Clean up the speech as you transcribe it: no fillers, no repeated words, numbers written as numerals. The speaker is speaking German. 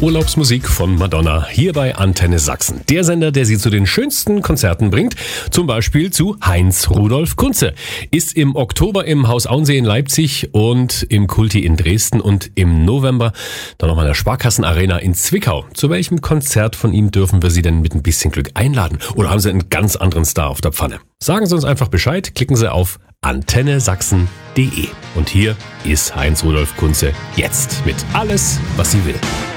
Urlaubsmusik von Madonna hier bei Antenne Sachsen. Der Sender, der Sie zu den schönsten Konzerten bringt, zum Beispiel zu Heinz Rudolf Kunze. Ist im Oktober im Haus Auensee in Leipzig und im Kulti in Dresden und im November dann nochmal in der Sparkassenarena in Zwickau. Zu welchem Konzert von ihm dürfen wir Sie denn mit ein bisschen Glück einladen? Oder haben Sie einen ganz anderen Star auf der Pfanne? Sagen Sie uns einfach Bescheid, klicken Sie auf antennesachsen.de. Und hier ist Heinz Rudolf Kunze jetzt mit alles, was sie will.